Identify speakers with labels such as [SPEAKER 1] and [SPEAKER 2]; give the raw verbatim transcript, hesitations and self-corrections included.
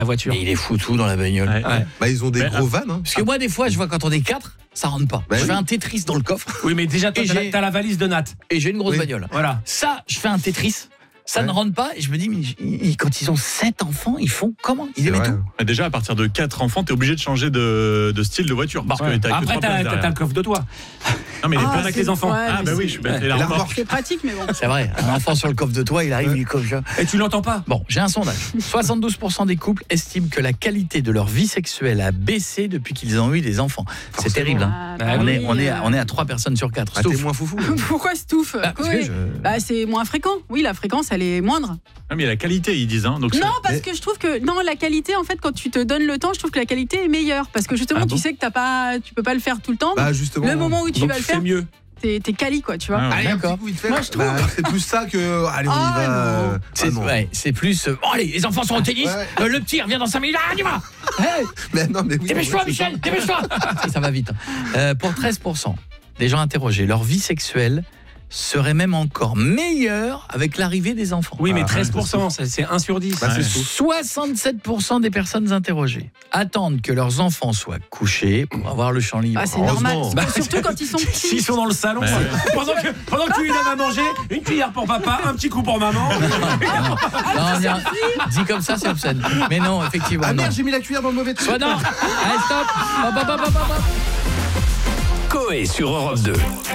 [SPEAKER 1] la voiture.
[SPEAKER 2] Et il est foutu dans la bagnole.
[SPEAKER 3] Ouais.
[SPEAKER 2] Ouais.
[SPEAKER 4] Bah, ils ont des
[SPEAKER 3] Mais,
[SPEAKER 4] gros vannes. Hein.
[SPEAKER 2] Parce que moi, des fois, je vois quand on est quatre, ça rentre pas.
[SPEAKER 4] Bah
[SPEAKER 2] je
[SPEAKER 4] oui.
[SPEAKER 2] fais un Tetris dans le coffre
[SPEAKER 1] Oui, mais déjà, toi,
[SPEAKER 2] Et
[SPEAKER 1] t'as,
[SPEAKER 2] j'ai-
[SPEAKER 1] t'as la valise de Nat.
[SPEAKER 2] et j'ai une grosse
[SPEAKER 4] Oui.
[SPEAKER 2] bagnole.
[SPEAKER 1] Voilà.
[SPEAKER 2] Ça, je fais un Tetris. Ça
[SPEAKER 4] Ouais.
[SPEAKER 2] ne rentre pas et je me dis, mais ils- quand ils ont sept enfants, ils font comment? Ils
[SPEAKER 4] C'est
[SPEAKER 2] aimaient
[SPEAKER 4] vrai.
[SPEAKER 2] tout.
[SPEAKER 3] Mais déjà, à partir de quatre enfants, t'es obligé de changer de, de style de voiture. Parce
[SPEAKER 1] Ouais.
[SPEAKER 3] que t'as que
[SPEAKER 1] Après,
[SPEAKER 3] trois
[SPEAKER 1] t'as,
[SPEAKER 3] places
[SPEAKER 1] t'as,
[SPEAKER 3] derrière.
[SPEAKER 1] t'as le coffre de toi.
[SPEAKER 3] Non, mais les
[SPEAKER 5] Ah,
[SPEAKER 3] places
[SPEAKER 1] avec
[SPEAKER 5] c'est-
[SPEAKER 1] les enfants.
[SPEAKER 5] ouais,
[SPEAKER 3] Ah,
[SPEAKER 5] mais
[SPEAKER 3] bah oui,
[SPEAKER 5] c'est-
[SPEAKER 3] je suis bête.
[SPEAKER 2] Ouais.
[SPEAKER 3] Et la
[SPEAKER 4] Et la
[SPEAKER 3] remorque.
[SPEAKER 4] remorque.
[SPEAKER 5] C'est pratique, mais bon.
[SPEAKER 2] C'est vrai, un enfant sur le coffre de toi, il arrive, il est comme ça.
[SPEAKER 1] Et tu l'entends pas.
[SPEAKER 2] Bon, j'ai un sondage. soixante-douze pour cent des couples estiment que la qualité de leur vie sexuelle a baissé depuis qu'ils ont eu des enfants. C'est
[SPEAKER 4] Forcément.
[SPEAKER 2] terrible, hein.
[SPEAKER 5] Ah, bah
[SPEAKER 2] on,
[SPEAKER 5] oui,
[SPEAKER 2] est, on, est à,
[SPEAKER 5] euh,
[SPEAKER 2] on est à trois personnes sur quatre.
[SPEAKER 4] Ah, t'es moins foufou.
[SPEAKER 5] Pourquoi Stouff?
[SPEAKER 2] Bah, parce
[SPEAKER 5] Oui.
[SPEAKER 2] que je-
[SPEAKER 5] Bah, c'est moins fréquent. Oui, la fréquence, elle est moindre.
[SPEAKER 3] Ah, mais il y a la qualité, ils disent. Hein, donc
[SPEAKER 5] Non,
[SPEAKER 3] c'est-
[SPEAKER 5] parce
[SPEAKER 4] Mais-
[SPEAKER 5] que je trouve que non, la qualité, en fait, quand tu te donnes le temps, je trouve que la qualité est meilleure. Parce que justement,
[SPEAKER 3] Ah
[SPEAKER 5] tu
[SPEAKER 3] bon
[SPEAKER 5] sais que t'as pas, tu peux pas le faire tout le temps.
[SPEAKER 4] Bah, justement.
[SPEAKER 5] Le moment où tu
[SPEAKER 1] Donc,
[SPEAKER 5] vas le
[SPEAKER 1] fais
[SPEAKER 5] faire,
[SPEAKER 1] mieux.
[SPEAKER 5] t'es, t'es quali, quoi, tu vois.
[SPEAKER 3] Ah ouais.
[SPEAKER 4] Allez, un
[SPEAKER 2] D'accord.
[SPEAKER 4] petit coup vite fait.
[SPEAKER 5] Moi, je trouve.
[SPEAKER 4] Bah, c'est plus ça que. Allez, on y
[SPEAKER 5] Ah,
[SPEAKER 4] va.
[SPEAKER 5] non.
[SPEAKER 4] euh,
[SPEAKER 2] C'est
[SPEAKER 4] ah, non.
[SPEAKER 2] ouais, c'est plus. euh, Bon, allez, les enfants sont au tennis.
[SPEAKER 4] Ouais.
[SPEAKER 2] Euh, le petit revient dans cinq minutes. Ah, dis-moi. Hey,
[SPEAKER 4] Mais non, mais oui.
[SPEAKER 2] dépêche-toi,
[SPEAKER 4] ouais, c'est
[SPEAKER 2] Michel,
[SPEAKER 4] ça.
[SPEAKER 2] dépêche-toi. Et ça va vite. Euh, pour treize pour cent des gens interrogés, leur vie sexuelle serait même encore meilleure avec l'arrivée des enfants.
[SPEAKER 1] Oui, mais
[SPEAKER 4] Ah,
[SPEAKER 1] treize pour cent, ça, c'est un sur dix.
[SPEAKER 4] Bah, c'est
[SPEAKER 3] Ouais.
[SPEAKER 4] fou.
[SPEAKER 2] soixante-sept pour cent des personnes interrogées attendent que leurs enfants soient couchés pour avoir le champ libre.
[SPEAKER 5] Ah, c'est
[SPEAKER 4] Heureusement.
[SPEAKER 5] normal.
[SPEAKER 1] Bah,
[SPEAKER 5] Surtout quand ils sont petits.
[SPEAKER 1] S'ils sont dans le salon,
[SPEAKER 3] Ouais.
[SPEAKER 1] c'est- pendant que, pendant que tu lui donnes à manger, une cuillère pour papa, un petit coup pour maman.
[SPEAKER 2] Non, bien, dit comme ça, c'est obscène. Mais non, effectivement,
[SPEAKER 4] Ah
[SPEAKER 2] non.
[SPEAKER 4] merde, j'ai mis la cuillère dans le mauvais truc.
[SPEAKER 2] Soit non. Allez, stop. Hop, hop, hop, hop, hop.
[SPEAKER 6] Coé sur Europe deux.